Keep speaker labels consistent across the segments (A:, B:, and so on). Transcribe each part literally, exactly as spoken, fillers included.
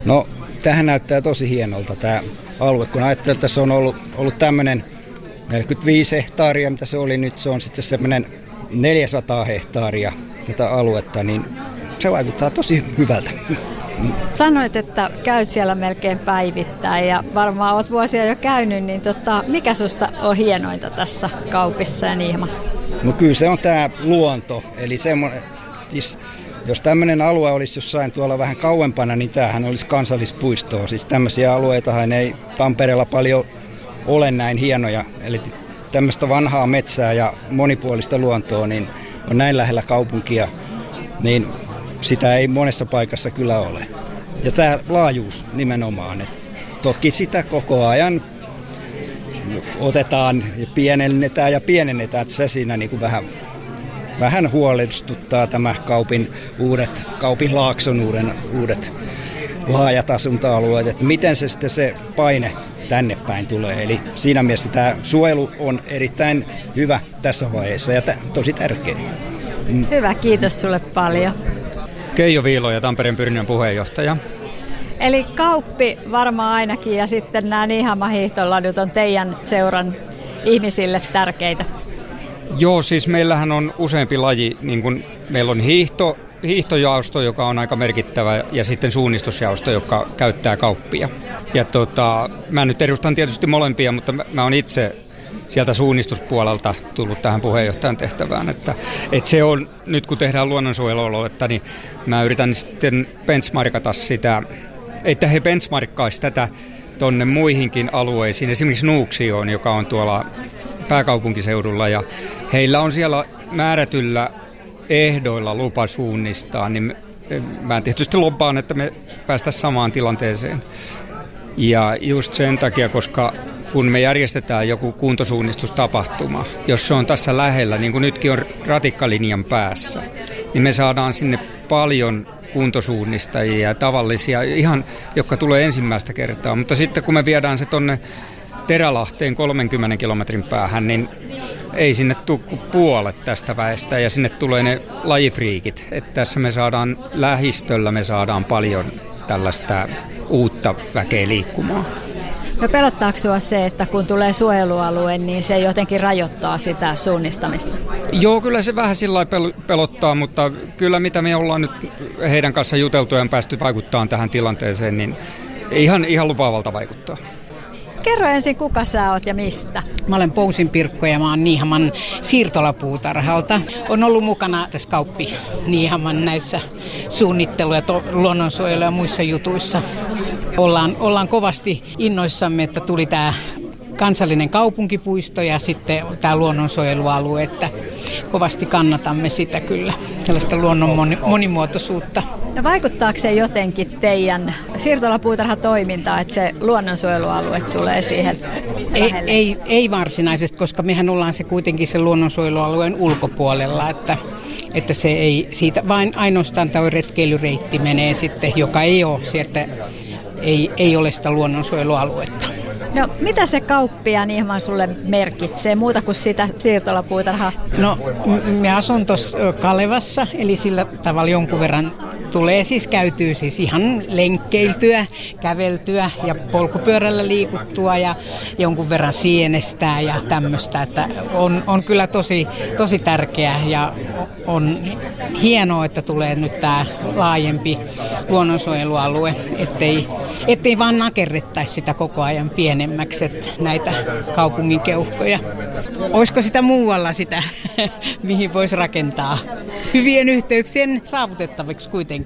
A: No, tähän näyttää tosi hienolta tämä alue, kun ajattelee, että se on ollut, ollut tämmöinen neljäkymmentäviisi hehtaaria, mitä se oli nyt, se on sitten semmoinen neljäsataa hehtaaria tätä aluetta, niin se vaikuttaa tosi hyvältä.
B: Sanoit, että käyt siellä melkein päivittäin ja varmaan olet vuosia jo käynyt, niin tota, mikä susta on hienointa tässä kaupissa ja Niihamassa?
A: No kyllä se on tämä luonto, eli semmoinen, jos tämmöinen alue olisi jossain tuolla vähän kauempana, niin tämähän olisi kansallispuistoa. Siis tämmöisiä alueitahan ei Tampereella paljon ole näin hienoja, eli tämmöistä vanhaa metsää ja monipuolista luontoa, niin on näin lähellä kaupunkia, niin sitä ei monessa paikassa kyllä ole. Ja tämä laajuus nimenomaan, että toki sitä koko ajan otetaan ja pienennetään ja pienennetään, että se siinä niin kuin vähän, vähän huolestuttaa tämä kaupin uudet, kaupin laakson uuden, uudet laajat asuntoalueet, että miten se sitten se paine tänne päin tulee. Eli siinä mielessä tämä suojelu on erittäin hyvä tässä vaiheessa ja t- tosi tärkeä.
B: Hyvä, kiitos sulle paljon.
C: Keijo Viilo ja Tampereen Pyrinön puheenjohtaja.
B: Eli kauppi varmaan ainakin ja sitten nämä Niihamman hiihtoladut on teidän seuran ihmisille tärkeitä.
C: Joo, siis meillähän on useampi laji, niin kuin meillä on hiihto, hiihtojaosto, joka on aika merkittävä, ja sitten suunnistusjaosto, joka käyttää kauppia. Ja tota, mä nyt edustan tietysti molempia, mutta mä, mä oon itse sieltä suunnistuspuolelta tullut tähän puheenjohtajan tehtävään. Että, että se on, nyt kun tehdään luonnonsuojelualuetta, niin mä yritän sitten benchmarkata sitä, että he benchmarkkaisivat tätä tonne muihinkin alueisiin, esimerkiksi Nuuksioon, joka on tuolla pääkaupunkiseudulla, ja heillä on siellä määrätyllä ehdoilla lupa suunnistaa, niin mä tietysti lobbaan, että me päästään samaan tilanteeseen. Ja just sen takia, koska kun me järjestetään joku kuntosuunnistustapahtuma, jos se on tässä lähellä, niin kuin nytkin on ratikkalinjan päässä, niin me saadaan sinne paljon kuntosuunnistajia ja tavallisia, ihan, jotka tulee ensimmäistä kertaa. Mutta sitten kun me viedään se tonne Terälahteen kolmenkymmenen kilometrin päähän, niin ei sinne tule kuin puolet tästä väestä ja sinne tulee ne lajifriikit. Että tässä me saadaan lähistöllä, me saadaan paljon tällaista uutta väkeä liikkumaan.
B: No pelottaako sinua se, että kun tulee suojelualue, niin se jotenkin rajoittaa sitä suunnistamista?
C: Joo, kyllä se vähän sillä lailla pelottaa, mutta kyllä mitä me ollaan nyt heidän kanssa juteltu ja päästy vaikuttaa tähän tilanteeseen, niin ihan, ihan lupaavalta vaikuttaa.
B: Kerro ensin, kuka sä oot ja mistä?
D: Mä olen Pousin Pirkko ja mä oon Niihamman siirtolapuutarhalta. On ollut mukana tässä kauppi Niihamman näissä suunnittelu- ja to- luonnonsuojelu- ja muissa jutuissa. Ollaan, ollaan kovasti innoissamme, että tuli tämä kansallinen kaupunkipuisto ja sitten tämä luonnonsuojelualue, että kovasti kannatamme sitä kyllä, sellaista luonnon monimuotoisuutta.
B: No vaikuttaako se jotenkin teidän siirtolapuutarhatoimintaan, että se luonnonsuojelualue tulee siihen
D: ei, ei, ei varsinaisesti, koska mehän ollaan se kuitenkin se luonnonsuojelualueen ulkopuolella, että, että se ei siitä, vain ainoastaan tämä retkeilyreitti menee sitten, joka ei ole sieltä, ei, ei ole sitä luonnonsuojelualuetta.
B: No, mitä se kauppia Niihamman sulle merkitsee, muuta kuin sitä siirtolapuutarhaa?
D: No, me asun tuossa Kalevassa, eli sillä tavalla jonkun verran tulee siis käytyy siis ihan lenkkeiltyä, käveltyä ja polkupyörällä liikuttua ja jonkun verran sienestää ja tämmöistä, että on, on kyllä tosi, tosi tärkeää ja on hienoa, että tulee nyt tämä laajempi luonnonsuojelualue, ettei, ettei vaan nakerrettaisi sitä koko ajan pienemmäksi, että näitä kaupungin keuhkoja. Olisiko sitä muualla sitä, mihin voisi rakentaa hyvien yhteyksien saavutettaviksi kuitenkin?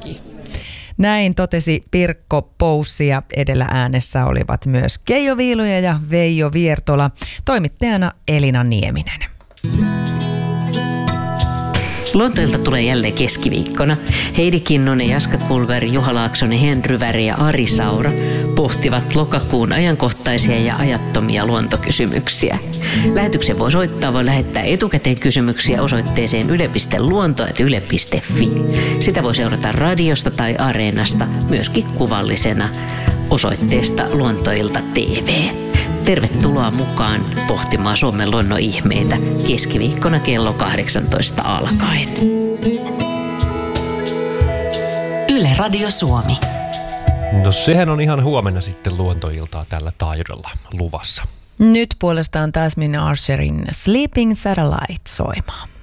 E: Näin totesi Pirkko Poussi ja edellä äänessä olivat myös Keijo Viiloja ja Veijo Viertola, toimittajana Elina Nieminen.
F: Lontoilta tulee jälleen keskiviikkona. Heidi Kinnunen, Jaska Kulveri, Juha Laaksonen, Henry Väri ja Ari Saura pohtivat lokakuun ajankohtaisia ja ajattomia luontokysymyksiä. Lähetyksen voi soittaa, voi lähettää etukäteen kysymyksiä osoitteeseen yle piste luonto ät yle piste fi. Sitä voi seurata radiosta tai Areenasta, myöskin kuvallisena osoitteesta Luontoilta T V. Tervetuloa mukaan pohtimaan Suomen luonnon ihmeitä keskiviikkona kello kahdeksantoista alkaen.
G: Yle Radio Suomi. No sehän on ihan huomenna sitten luontoiltaa tällä taajuudella luvassa.
E: Nyt puolestaan taas minä Archerin Sleeping Satellite soimaan.